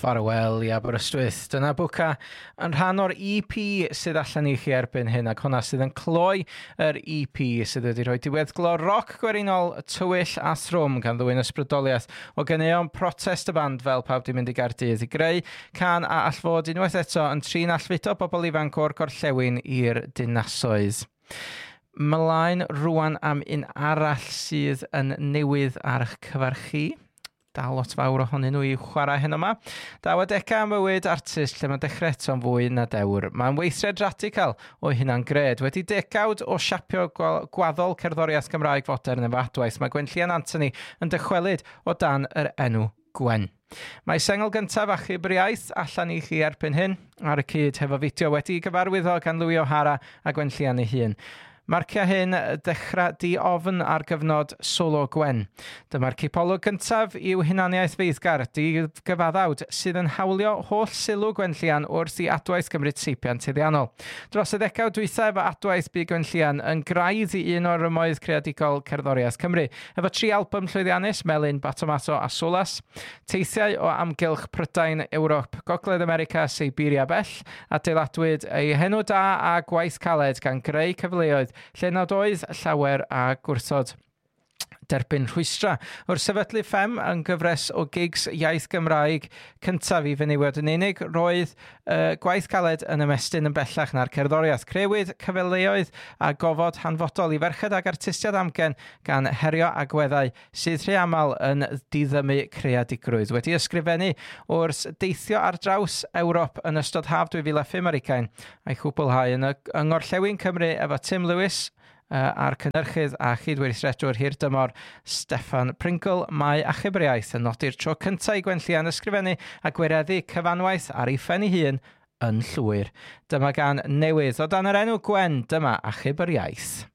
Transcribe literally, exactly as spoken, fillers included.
Ffarwel i Aberystwyth. Dyna Bwca yn rhan o'r E P sydd allan i chi erbyn hyn, ac hwnna sydd yn cloi yr E P sydd wedi rhoi diweddglo roc gwerinol tywyll a thrwm gan ddwyn ysbrydoliaeth o ganeuon protest y band fel pawb di mynd i Gaerdydd i greu can a all fod unwaith eto yn trin allfudo bobl ifanc o'r gorllewin i'r dinasoedd. Mlaen rwan am un arall sydd yn newydd ar eich cyfarchu. Dal lot fawr ohonyn nhw i chwarae hyn yma. Daw adega mywyd artist lle mae'n dechrau eto'n fwy na dewr. Mae'n weithred radical o hynna'n gred. Wedi decawd o siapio gwaddol cerddoriaeth Gymraeg fodern efo adwaith. Mae Gwenllian Anthony yn dychwelyd o dan yr enw Gwen. Mae sengl gyntaf achub yr iaith allan i chi erbyn hyn ar y cyd hefo fideo wedi gyfarwyddo gan Louis O'Hara a Gwenllian ei hun. Marcia hyn dechrau di-ofn ar gyfnod solo Gwen. Dyma'r cipolwg gyntaf i'w hunaniaeth feiddgar, di-gyfaddawd sydd yn hawlio holl sylw Gwenllian wrth i adwaith gymryd seipian tyddiannol. Dros y ddegawd dwytha efo adwaith bu Gwenllian yn graidd i un o'r rymoedd creadigol cerddoriaeth Cymru, efo tri album llwyddiannus, Melyn, Batomato a Solas, teithiau o amgylch Prydain, Ewrop, Gogledd America, Siberia bell, a deiladwyd ei henw da a gwaith caled gan greu cyfleoedd lle nad oedd llawer a gwrthod derbyn rhwystra. Wrth sefydlu Ffem yn gyfres o gigs iaith Gymraeg cyntaf i fenywod yn unig, roedd uh, gwaith caled yn ymestyn yn bellach na'r cerddoriaeth. Creuwyd cyfleoedd a gofod hanfodol i ferched ag artistiad amgen gan herio agweddau sydd rhy aml yn diddymu creadigrwydd. Wedi ysgrifennu wrth deithio ar draws Ewrop yn ystod haf dwy fil a phum ar ugain a'i chwblhau yn y ngorllewin Cymru efo Tim Lewis, Uh, a'r cynnyrchydd a chydweithredwr hir dymor Steffan Pringle. Mae achub yr iaith yn nodi'r tro cyntaf i Gwenllian ysgrifennu a gwireddu cyfanwaith ar ei phen ei hun yn llwyr. Dyma gan newydd o dan yr enw Gwen, dyma achub yr iaith.